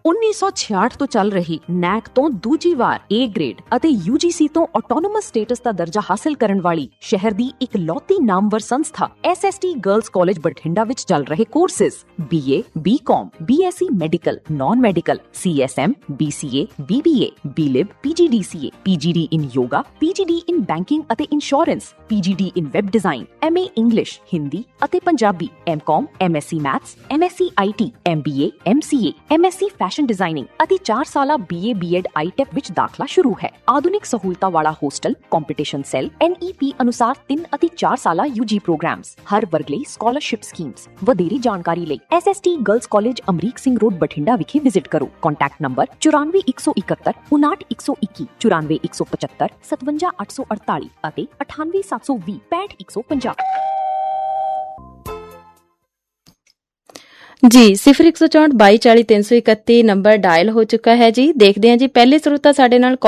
1966 ਤੋਂ ਚੱਲ ਰਹੀ ਨੈਕ ਤੋਂ ਦੂਜੀ ਵਾਰ A ਗ੍ਰੇਡ ਅਤੇ UGC ਤੋਂ ਆਟੋਨੋਮਸ ਸਟੇਟਸ ਦਾ ਦਰਜਾ ਹਾਸਲ ਕਰਨ ਵਾਲੀ ਸ਼ਹਿਰ ਦੀ ਇਕਲੌਤੀ ਨਾਮਵਰ ਸੰਸਥਾ SST ਗਰਲਜ਼ ਕਾਲਜ ਬਠਿੰਡਾ ਵਿੱਚ ਚੱਲ ਰਹੇ courses BA, BCom, BSc medical, non medical, CSM, BCA, BBA, BLib, PGDCA, PGD in yoga, PGD in banking ਅਤੇ insurance, PGD in web design, MA English, Hindi ਅਤੇ Punjabi, MCom, MSc Maths, MSc IT, MBA, MCA, MSc fashion designing ਅਤੇ 4 ਸਾਲਾ BA B.Ed ITEP ਵਿੱਚ ਦਾਖਲਾ ਸ਼ੁਰੂ ਹੈ। ਆਧੁਨਿਕ ਸਹੂਲਤਾਂ ਵਾਲਾ ਹੋਸਟਲ, ਕੰਪੀਟੀਸ਼ਨ ਸੈੱਲ, NEP ਅਨੁਸਾਰ 3 ਅਤੇ 4 ਸਾਲਾ UG ਪ੍ਰੋਗਰਾਮਸ, ਹਰ ਵਰਗ ਲਈ ਸਕਾਲਰਸ਼ਿਪ ਸਕੀਮਸ। ਵਧੇਰੀ ਜਾਣਕਾਰੀ ਲਈ SST girls college Amrik Singh road Bathinda ਵਿਖੇ ਵਿਜ਼ਿਟ ਕਰੋ। ਕੰਟੈਕਟ ਨੰਬਰ 94 171 59 121, 94 175 57 848 ਅਤੇ 98 720 65 150। ਜੀ 0164 22 40 331 ਨੰਬਰ ਡਾਇਲ ਹੋ ਚੁੱਕਾ ਹੈ ਜੀ। ਦੇਖਦੇ ਹਾਂ ਜੀ ਪਹਿਲੇ ਸਰੋਤਾ ਸਾਡੇ ਨਾਲ